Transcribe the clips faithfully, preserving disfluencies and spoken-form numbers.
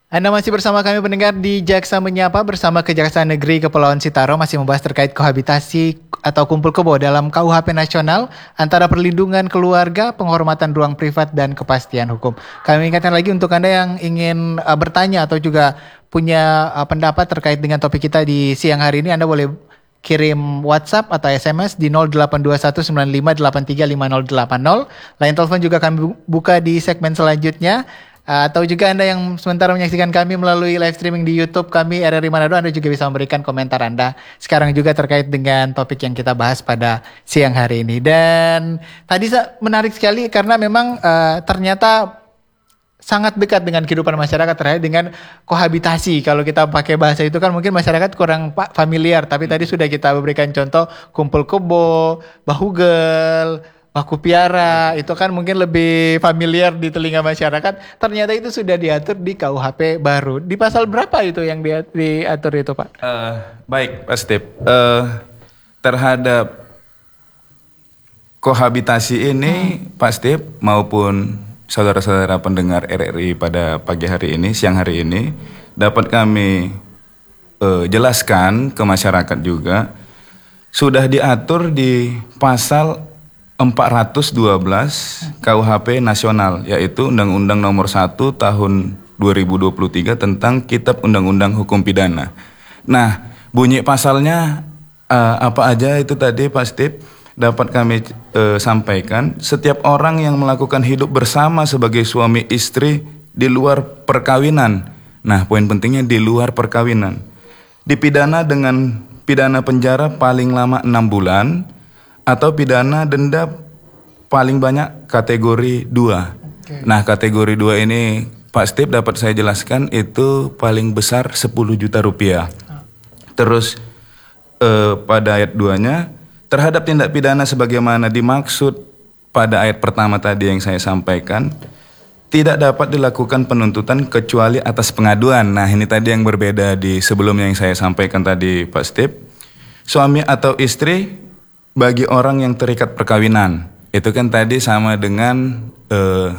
Anda masih bersama kami pendengar di Jaksa Menyapa bersama Kejaksaan Negeri Kepulauan Sitaro masih membahas terkait kohabitasi atau kumpul kebo dalam K U H P nasional antara perlindungan keluarga, penghormatan ruang privat dan kepastian hukum. Kami ingatkan lagi untuk Anda yang ingin uh, bertanya atau juga punya uh, pendapat terkait dengan topik kita di siang hari ini, Anda boleh kirim WhatsApp atau S M S di nol delapan dua satu sembilan lima delapan tiga lima nol delapan nol. Line telepon juga kami buka di segmen selanjutnya. Uh, atau juga Anda yang sementara menyaksikan kami melalui live streaming di YouTube kami R R I Manado, Anda juga bisa memberikan komentar Anda sekarang juga terkait dengan topik yang kita bahas pada siang hari ini. Dan tadi menarik sekali karena memang uh, ternyata sangat dekat dengan kehidupan masyarakat terkait dengan kohabitasi. Kalau kita pakai bahasa itu kan mungkin masyarakat kurang familiar, tapi tadi sudah kita berikan contoh kumpul kebo, bahugel, baku piara, itu kan mungkin lebih familiar di telinga masyarakat. Ternyata itu sudah diatur di K U H P baru. Di pasal berapa itu yang diatur itu, Pak? Uh, baik, Pak Steve. Uh, terhadap kohabitasi ini, hmm. Pak Steve maupun saudara-saudara pendengar R R I pada pagi hari ini, siang hari ini, dapat kami uh, jelaskan ke masyarakat juga, sudah diatur di pasal empat ratus dua belas K U H P nasional, yaitu Undang-Undang Nomor satu Tahun dua ribu dua puluh tiga tentang Kitab Undang-Undang Hukum Pidana. Nah, bunyi pasalnya uh, apa aja itu tadi Pak Steve dapat kami uh, sampaikan. Setiap orang yang melakukan hidup bersama sebagai suami istri di luar perkawinan. Nah, poin pentingnya di luar perkawinan, dipidana dengan pidana penjara paling lama enam bulan atau pidana denda paling banyak kategori dua. Okay. Nah, kategori dua ini Pak Steve dapat saya jelaskan itu paling besar sepuluh juta rupiah. Oh. Terus eh, pada ayat dua-nya, terhadap tindak pidana sebagaimana dimaksud pada ayat pertama tadi yang saya sampaikan, tidak dapat dilakukan penuntutan kecuali atas pengaduan. Nah, ini tadi yang berbeda di sebelumnya yang saya sampaikan tadi Pak Steve. Suami atau istri bagi orang yang terikat perkawinan, itu kan tadi sama dengan uh,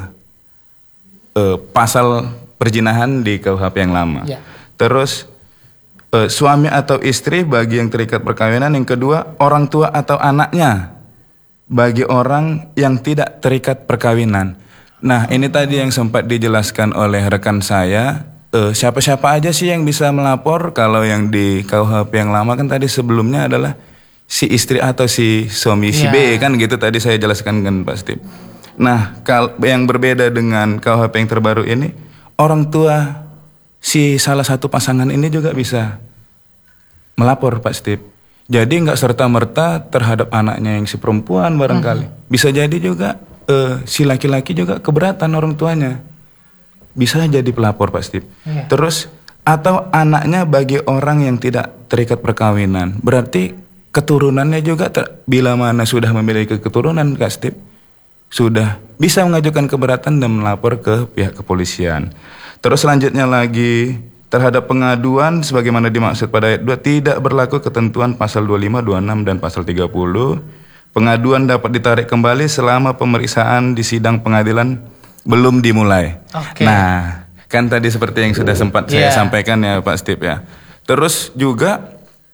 uh, pasal perzinahan di K U H P yang lama. Ya. Terus uh, suami atau istri bagi yang terikat perkawinan, yang kedua orang tua atau anaknya bagi orang yang tidak terikat perkawinan. Nah, ini tadi yang sempat dijelaskan oleh rekan saya, uh, siapa-siapa aja sih yang bisa melapor. Kalau yang di K U H P yang lama kan tadi sebelumnya adalah si istri atau si suami si yeah. B kan gitu tadi saya jelaskan dengan Pak Steve. Nah, kalau yang berbeda dengan K U H P yang terbaru ini, orang tua si salah satu pasangan ini juga bisa melapor Pak Steve. Jadi nggak serta-merta terhadap anaknya yang si perempuan barangkali. Hmm. Bisa jadi juga uh, si laki-laki juga keberatan orang tuanya. Bisa jadi pelapor Pak Steve. Yeah. Terus atau anaknya bagi orang yang tidak terikat perkawinan. Berarti keturunannya juga ter, bila mana sudah memiliki keturunan Kak Steve, sudah bisa mengajukan keberatan dan melapor ke pihak kepolisian. Terus selanjutnya lagi, terhadap pengaduan sebagaimana dimaksud pada ayat dua, tidak berlaku ketentuan pasal dua puluh lima, dua puluh enam dan pasal tiga puluh. Pengaduan dapat ditarik kembali selama pemeriksaan di sidang pengadilan belum dimulai. Okay. Nah, kan tadi seperti yang sudah sempat yeah. saya sampaikan ya Pak Steve ya. Terus juga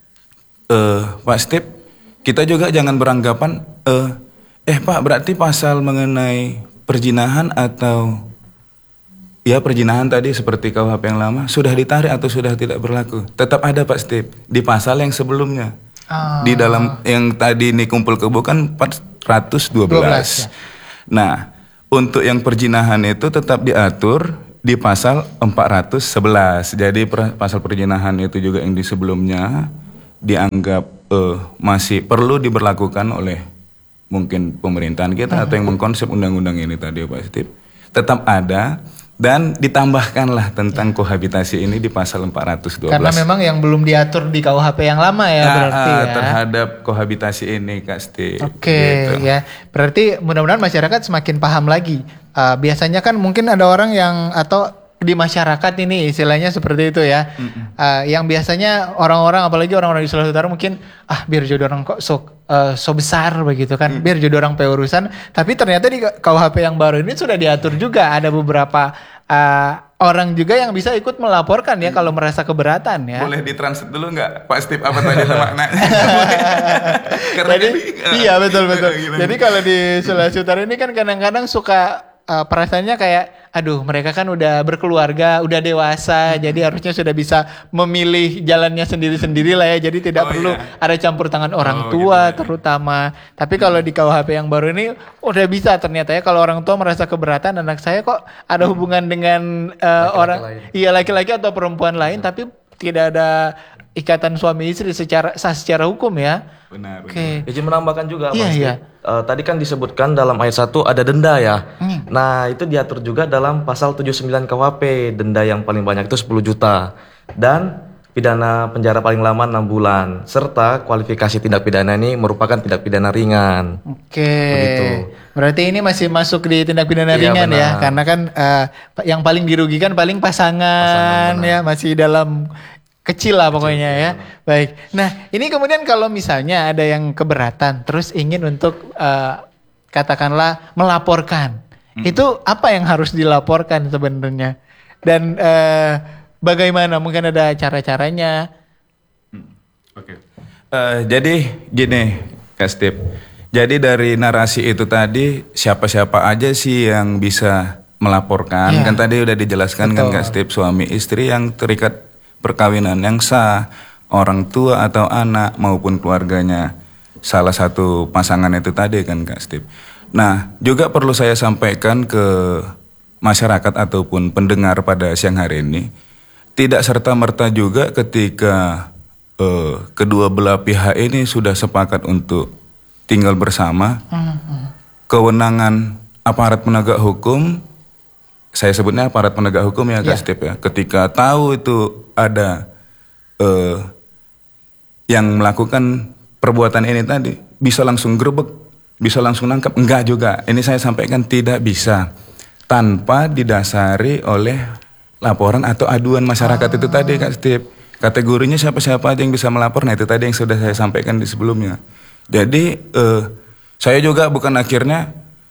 Uh, Pak Steve, kita juga jangan beranggapan uh, eh Pak berarti pasal mengenai perzinahan atau ya perzinahan tadi seperti K U H P yang lama sudah ditarik atau sudah tidak berlaku. Tetap ada Pak Steve di pasal yang sebelumnya. Oh. Di dalam yang tadi ini kumpul kebo kan empat ratus dua belas. dua belas ya. Nah, untuk yang perzinahan itu tetap diatur di pasal empat ratus sebelas. Jadi per, pasal perzinahan itu juga yang di sebelumnya dianggap uh, masih perlu diberlakukan oleh mungkin pemerintahan kita uh-huh. atau yang mengkonsep undang-undang ini tadi Pak Steve, tetap ada dan ditambahkanlah tentang kohabitasi ini di pasal empat ratus dua belas. Karena memang yang belum diatur di K U H P yang lama ya, nah, berarti ya. Terhadap kohabitasi ini Kak Steve. Oke okay, gitu. Ya, berarti mudah-mudahan masyarakat semakin paham lagi. Uh, biasanya kan mungkin ada orang yang atau di masyarakat ini istilahnya seperti itu ya. Uh, yang biasanya orang-orang apalagi orang-orang di Sulawesi Utara mungkin ah biar jodoh orang kok so, uh, so besar begitu kan. Mm. Biar jodoh orang pe urusan. Tapi ternyata di K U H P yang baru ini sudah diatur juga ada beberapa uh, orang juga yang bisa ikut melaporkan ya hmm. kalau merasa keberatan ya. Boleh ditranslate dulu nggak Pak Steve apa tadi maknanya? Jadi iya betul betul. Jadi kalau di Sulawesi Utara ini kan kadang-kadang suka uh, perasaannya kayak aduh mereka kan udah berkeluarga, udah dewasa, hmm. jadi harusnya sudah bisa memilih jalannya sendiri-sendiri lah ya. Jadi tidak oh, perlu iya. ada campur tangan orang oh, tua gitu, terutama. Ya. Tapi kalau di K U H P yang baru ini udah bisa ternyata ya, kalau orang tua merasa keberatan anak saya kok ada hubungan dengan uh, laki-laki orang lain. Iya laki-laki atau perempuan lain hmm. tapi tidak ada ikatan suami istri secara sah secara hukum ya. Benar. Oke. Okay. Izin menambahkan juga iya, Mas. Iya. Uh, tadi kan disebutkan dalam ayat satu ada denda ya. Hmm. Nah, itu diatur juga dalam pasal tujuh puluh sembilan K U H P, denda yang paling banyak itu sepuluh juta dan pidana penjara paling lama enam bulan serta kualifikasi tindak pidana ini merupakan tindak pidana ringan. Oke. Okay. Berarti ini masih masuk di tindak pidana iya, ringan benar. Ya, karena kan uh, yang paling dirugikan paling pasangan, pasangan ya masih dalam kecil lah pokoknya kecil, ya. Benar. Baik. Nah, ini kemudian kalau misalnya ada yang keberatan terus ingin untuk uh, katakanlah melaporkan. Hmm. Itu apa yang harus dilaporkan sebenarnya? Dan uh, bagaimana? Mungkin ada cara-caranya. Hmm. Oke. Okay. Uh, jadi gini, Kak Steve. Jadi dari narasi itu tadi siapa-siapa aja sih yang bisa melaporkan? Yeah. Kan tadi udah dijelaskan. Betul. Kan Kak Steve, suami istri yang terikat perkawinan yang sah, orang tua atau anak maupun keluarganya salah satu pasangan itu tadi kan Kak Steve. Nah juga perlu saya sampaikan ke masyarakat ataupun pendengar pada siang hari ini, tidak serta-merta juga ketika eh, kedua belah pihak ini sudah sepakat untuk tinggal bersama, mm-hmm. kewenangan aparat penegak hukum, saya sebutnya aparat penegak hukum ya Kak yeah. Steve ya, ketika tahu itu ada uh, yang melakukan perbuatan ini tadi, bisa langsung gerbek, bisa langsung nangkap? Enggak juga. Ini saya sampaikan tidak bisa tanpa didasari oleh laporan atau aduan masyarakat ah. itu tadi Kak Steve. Kategorinya siapa-siapa aja yang bisa melapor. Nah itu tadi yang sudah saya sampaikan di sebelumnya. Jadi uh, saya juga bukan akhirnya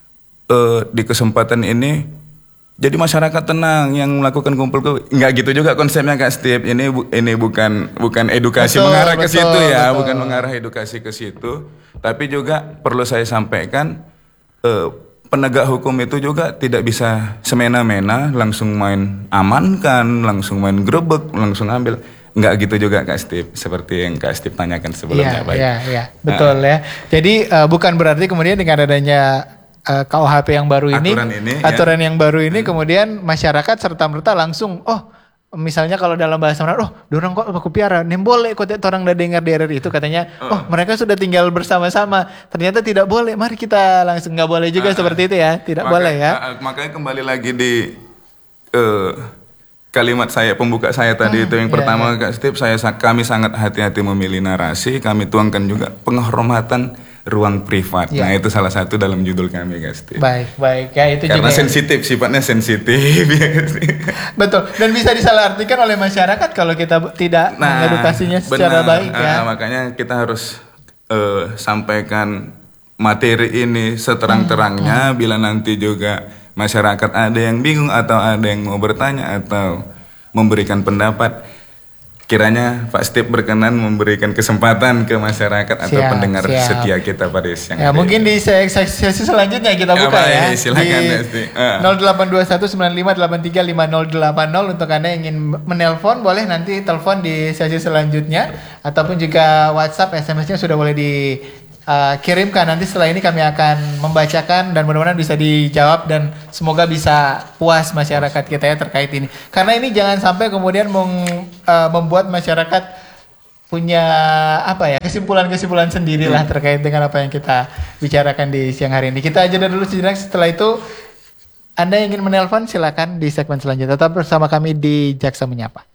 uh, di kesempatan ini jadi masyarakat tenang yang melakukan kumpul ke, nggak gitu juga konsepnya Kak Steve. Ini bu, ini bukan bukan edukasi betul, mengarah betul, ke situ ya, betul. Bukan mengarah edukasi ke situ. Tapi juga perlu saya sampaikan eh, penegak hukum itu juga tidak bisa semena-mena langsung main amankan, langsung main grebek, langsung ambil. Nggak gitu juga Kak Steve, seperti yang Kak Steve tanyakan sebelumnya. Iya, iya, iya, betul uh, ya. Jadi uh, bukan berarti kemudian dengan adanya Uh, K U H P yang baru ini, aturan, ini, aturan ya. yang baru ini hmm. kemudian masyarakat serta-merta langsung, oh misalnya kalau dalam bahasa Melayu, oh dorang kok aku piara, nem boleh kok orang udah dengar di R R I itu katanya, oh, oh mereka sudah tinggal bersama-sama, ternyata tidak boleh, mari kita langsung nggak boleh juga uh, seperti itu ya, tidak maka, boleh ya. Uh, makanya kembali lagi di uh, kalimat saya, pembuka saya tadi hmm, itu yang yeah, pertama yeah. Kak Steve, saya kami sangat hati-hati memilih narasi, kami tuangkan juga penghormatan ruang privat. Ya. Nah itu salah satu dalam judul kami guys. Baik, baik ya itu karena juga sensitif, sifatnya sensitif. Betul. Dan bisa disalahartikan oleh masyarakat kalau kita tidak nah, mengedukasinya secara benar. baik ya. Uh, makanya kita harus uh, sampaikan materi ini seterang-terangnya. Hmm. Bila nanti juga masyarakat ada yang bingung atau ada yang mau bertanya atau memberikan pendapat, kiranya Pak Steve berkenan memberikan kesempatan ke masyarakat atau siap, pendengar siap. setia kita pada siang ya, hari mungkin ini. Di sesi selanjutnya kita buka ya, ya silakan di uh. nol delapan dua satu sembilan lima delapan tiga lima nol delapan nol untuk Anda yang ingin menelpon, boleh nanti telepon di sesi selanjutnya ataupun juga WhatsApp, S M S-nya sudah boleh di Uh, kirimkan. Nanti setelah ini kami akan membacakan dan mudah-mudahan bisa dijawab dan semoga bisa puas masyarakat kita ya terkait ini. Karena ini jangan sampai kemudian meng, uh, membuat masyarakat punya apa ya kesimpulan-kesimpulan sendirilah hmm. terkait dengan apa yang kita bicarakan di siang hari ini. Kita jeda dulu sejenak, setelah itu Anda yang ingin menelpon silakan di segmen selanjutnya. Tetap bersama kami di Jaksa Menyapa.